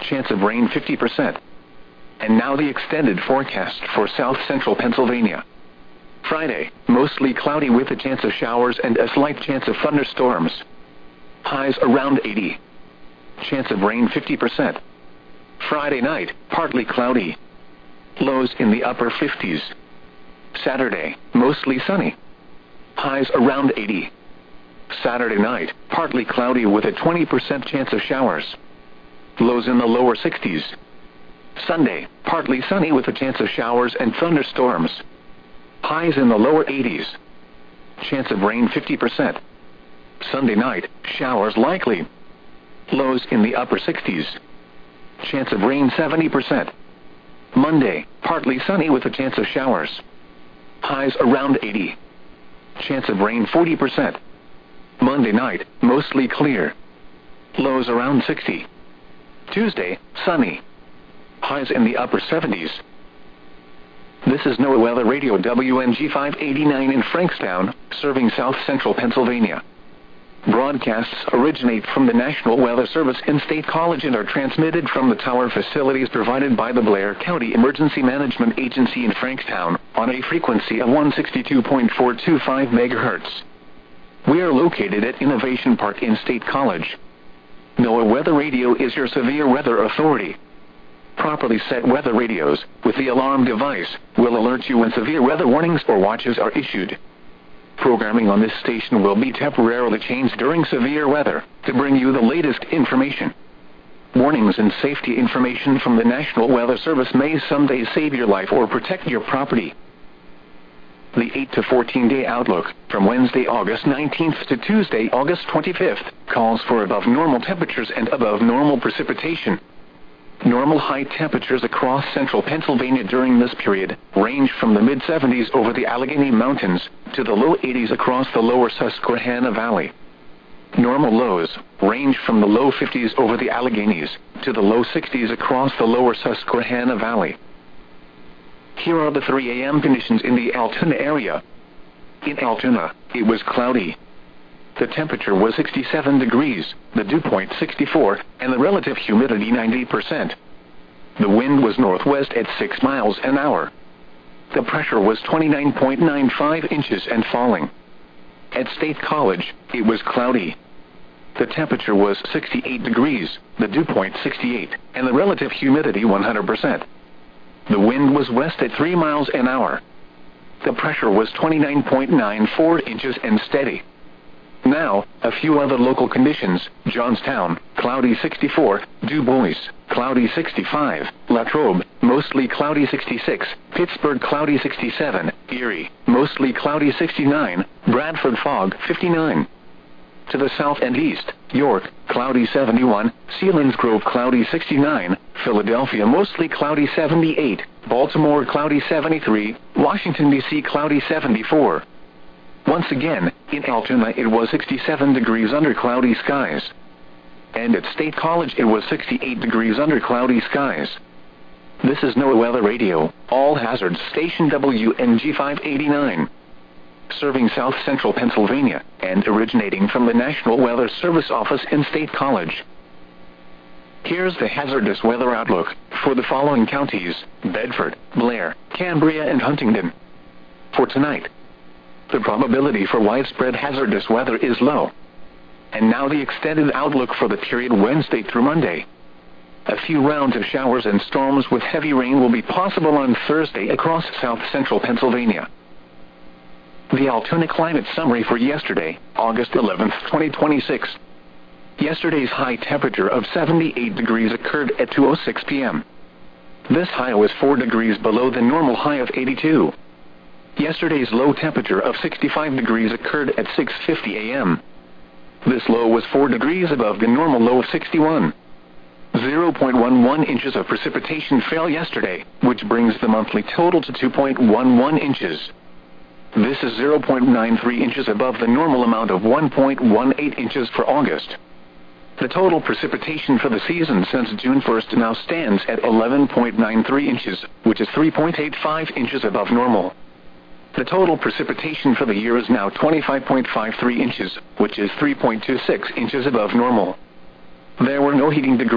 chance of rain 50%. And now the extended forecast for south central Pennsylvania. Friday, mostly cloudy with a chance of showers and a slight chance of thunderstorms. Highs around 80. Chance of rain 50%. Friday night, partly cloudy. Lows in the upper 50s. Saturday, mostly sunny. Highs around 80. Saturday night, partly cloudy with a 20% chance of showers. Lows in the lower 60s. Sunday, partly sunny with a chance of showers and thunderstorms. Highs in the lower 80s. Chance of rain 50%. Sunday night, showers likely. Lows in the upper 60s. Chance of rain 70%. Monday, partly sunny with a chance of showers. Highs around 80. Chance of rain 40%. Monday night, mostly clear. Lows around 60. Tuesday, sunny. Highs in the upper 70s. This is NOAA Weather Radio WNG 589 in Frankstown, serving south central Pennsylvania. Broadcasts originate from the National Weather Service in State College and are transmitted from the tower facilities provided by the Blair County Emergency Management Agency in Frankstown, on a frequency of 162.425 MHz. We are located at Innovation Park in State College. NOAA Weather Radio is your severe weather authority. Properly set weather radios, with the alarm device, will alert you when severe weather warnings or watches are issued. Programming on this station will be temporarily changed during severe weather, to bring you the latest information. Warnings and safety information from the National Weather Service may someday save your life or protect your property. The 8 to 14-day outlook, from Wednesday, August 19th to Tuesday, August 25th, calls for above normal temperatures and above normal precipitation. Normal high temperatures across central Pennsylvania during this period range from the mid-70s over the Allegheny Mountains to the low 80s across the lower Susquehanna Valley. Normal lows range from the low 50s over the Alleghenies to the low 60s across the lower Susquehanna Valley. Here are the 3 a.m. conditions in the Altoona area. In Altoona, it was cloudy. The temperature was 67 degrees, the dew point 64, and the relative humidity 90%. The wind was northwest at 6 miles an hour. The pressure was 29.95 inches and falling. At State College, it was cloudy. The temperature was 68 degrees, the dew point 68, and the relative humidity 100%. The wind was west at 3 miles an hour. The pressure was 29.94 inches and steady. Now, a few other local conditions: Johnstown, cloudy 64, Du Bois, cloudy 65, Latrobe, mostly cloudy 66, Pittsburgh, cloudy 67, Erie, mostly cloudy 69, Bradford, fog 59. To the south and east, York, cloudy 71, Selinsgrove, cloudy 69, Philadelphia, mostly cloudy 78, Baltimore, cloudy 73, Washington, D.C., cloudy 74. Once again, in Altoona it was 67 degrees under cloudy skies. And at State College it was 68 degrees under cloudy skies. This is NOAA Weather Radio, all hazards station WNG 589. Serving south central Pennsylvania, and originating from the National Weather Service office in State College. Here's the hazardous weather outlook for the following counties: Bedford, Blair, Cambria, and Huntingdon. For tonight, the probability for widespread hazardous weather is low. And now the extended outlook for the period Wednesday through Monday. A few rounds of showers and storms with heavy rain will be possible on Thursday across south central Pennsylvania. The Altoona climate summary for yesterday, August 11, 2026. Yesterday's high temperature of 78 degrees occurred at 2:06 p.m. This high was 4 degrees below the normal high of 82. Yesterday's low temperature of 65 degrees occurred at 6:50 a.m. This low was 4 degrees above the normal low of 61. 0.11 inches of precipitation fell yesterday, which brings the monthly total to 2.11 inches. This is 0.93 inches above the normal amount of 1.18 inches for August. The total precipitation for the season since June 1st now stands at 11.93 inches, which is 3.85 inches above normal. The total precipitation for the year is now 25.53 inches, which is 3.26 inches above normal. There were no heating degrees